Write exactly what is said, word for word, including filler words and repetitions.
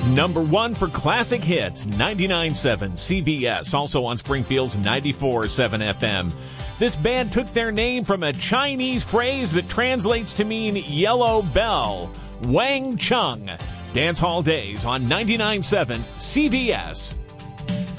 Number one for classic hits, ninety-nine point seven C B S, also on Springfield's ninety-four point seven F M. This band took their name from a Chinese phrase that translates to mean yellow bell, Wang Chung. Dance Hall Days on ninety-nine point seven C B S.